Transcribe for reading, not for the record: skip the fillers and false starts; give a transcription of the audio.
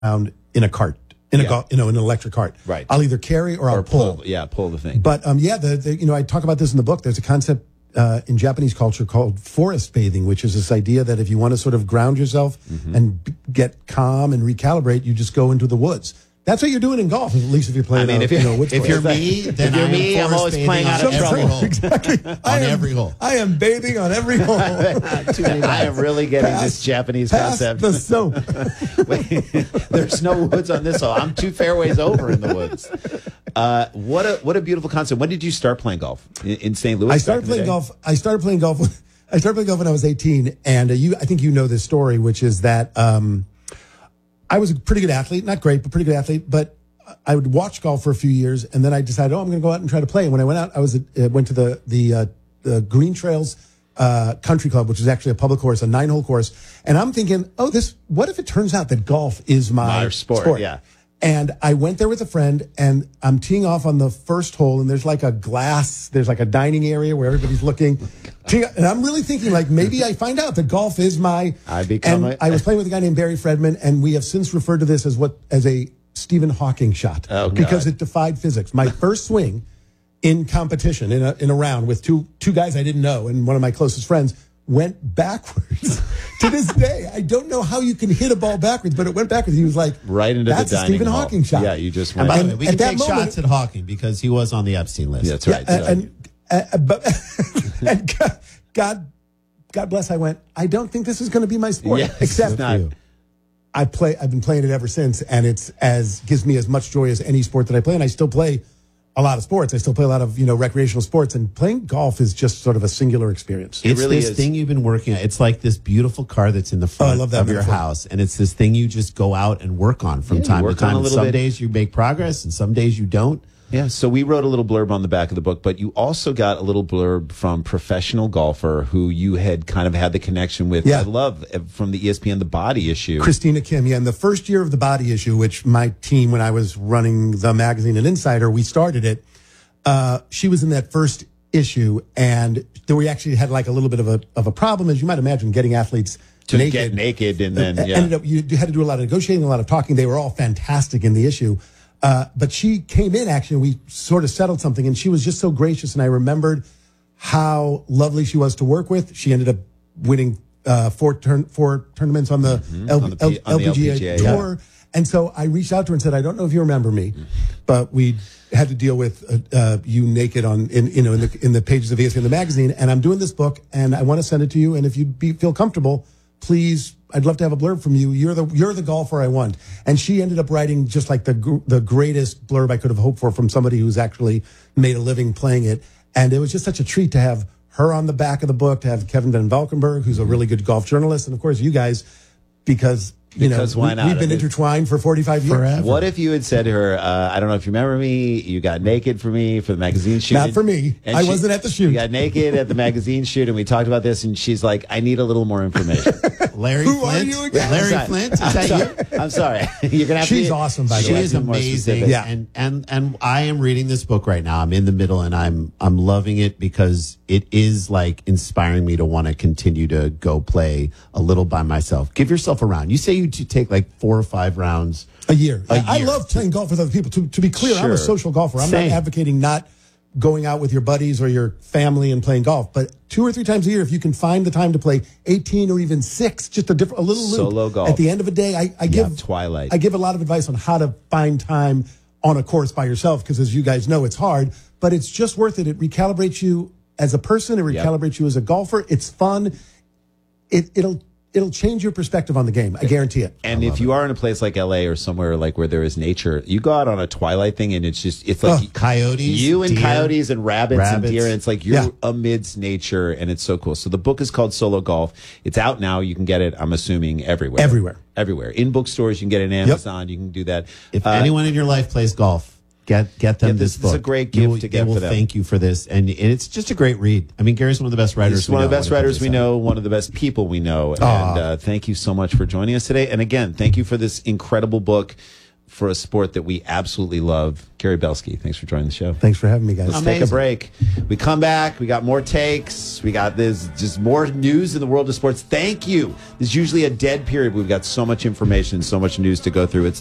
in a cart, in an electric cart. Right. I'll either carry or I'll pull. Pull the thing. But I talk about this in the book. There's a concept in Japanese culture called forest bathing, which is this idea that if you want to sort of ground yourself and get calm and recalibrate, you just go into the woods. That's what you're doing in golf, at least if you're playing. If you're me, then I'm always playing out of every hole. Exactly. Every hole. I am bathing on every hole. I am really getting this Japanese concept. The soap. Wait, there's no woods on this hole. I'm 2 fairways over in the woods. What a beautiful concept. When did you start playing golf in St. Louis? I started playing golf. I started playing golf when I was 18, and I think you know this story, which is that. I was a pretty good athlete, not great, but pretty good athlete. But I would watch golf for a few years, and then I decided, I'm going to go out and try to play. And when I went out, I went to the Green Trails Country Club, which is actually a public course, a 9-hole course. And I'm thinking, what if it turns out that golf is my sport? Yeah. And I went there with a friend, and I'm teeing off on the first hole, and there's like a dining area where everybody's looking. And I'm really thinking, maybe I find out that golf is my... I was playing with a guy named Barry Fredman, and we have since referred to this as a Stephen Hawking shot. Because it defied physics. My first swing in competition, in a round with two guys I didn't know, and one of my closest friends, went backwards. To this day, I don't know how you can hit a ball backwards, but it went backwards. He was like, right into that's the dining a Stephen hall. Hawking shot. Yeah, you just went. And by the way, we can take shots at Hawking because he was on the Epstein list. Yeah, that's right. And God bless, I went, I don't think this is going to be my sport. Yes, except I've been playing it ever since, and gives me as much joy as any sport that I play. And I still play a lot of sports. I still play a lot of, recreational sports, and playing golf is just sort of a singular experience. It's really this thing you've been working on. It's like this beautiful car that's in the front of your house, and it's this thing you just go out and work on from time to time. Some days you make progress, and some days you don't. Yeah, so we wrote a little blurb on the back of the book, but you also got a little blurb from professional golfer who you had kind of had the connection with. Yeah. I love from the ESPN, The Body Issue. Christina Kim, in the first year of The Body Issue, which my team, when I was running the magazine and Insider, we started it. She was in that first issue, and then we actually had a little bit of a problem, as you might imagine, getting athletes to get naked, and then ended up you had to do a lot of negotiating, a lot of talking. They were all fantastic in the issue. But she came in, actually, and we sort of settled something, and she was just so gracious, and I remembered how lovely she was to work with. She ended up winning 4 tournaments on the LPGA Tour. Yeah. And so I reached out to her and said, I don't know if you remember me, but we had to deal with you naked in the pages of ESPN, the magazine, and I'm doing this book, and I want to send it to you, and if you feel comfortable, please, I'd love to have a blurb from you. You're the golfer I want. And she ended up writing just the greatest blurb I could have hoped for from somebody who's actually made a living playing it. And it was just such a treat to have her on the back of the book, to have Kevin Van Valkenburg, who's a really good golf journalist, and of course you guys, because why not? We've been intertwined for 45 years. Forever. What if you had said to her, I don't know if you remember me, you got naked for me for the magazine shoot. Not for me. I wasn't at the shoot. You got naked at the magazine shoot, and we talked about this, and she's like, I need a little more information. Larry Who Flint? are you again? Larry Flint? Is that you? I'm sorry. You're gonna have She's awesome, by the way. She is amazing. Yeah. And I am reading this book right now. I'm in the middle, and I'm loving it because it is inspiring me to want to continue to go play a little by myself. Give yourself a round. You say you take 4 or 5 rounds a year. I love playing golf with other people. To be clear, I'm a social golfer. I'm not advocating not going out with your buddies or your family and playing golf, but 2 or 3 times a year, if you can find the time to play 18 or even 6, just a little loop. Solo golf. At the end of a day, I give Twilight. I give a lot of advice on how to find time on a course by yourself, because as you guys know, it's hard, but it's just worth it. It recalibrates you as a person. It recalibrates you as a golfer. It's fun. It'll change your perspective on the game. I guarantee it. And if you are in a place like LA or somewhere where there is nature, you go out on a twilight thing, and it's like coyotes, you and deer, coyotes and rabbits and deer, and it's like you're amidst nature, and it's so cool. So the book is called Solo Golf. It's out now. You can get it, I'm assuming, everywhere. Everywhere. In bookstores, you can get it on Amazon. You can do that. If anyone in your life plays golf, get them this book. It's a great gift to get for them. They will thank you for this, and it's just a great read. I mean, Gary's one of the best writers. He's one of the best writers we know, one of the best people we know, and thank you so much for joining us today. And again, thank you for this incredible book for a sport that we absolutely love. Gary Belsky, thanks for joining the show. Thanks for having me, guys. Let's take a break. We come back. We got more takes. We got this just more news in the world of sports. Thank you. There's usually a dead period. We've got so much information, so much news to go through. It's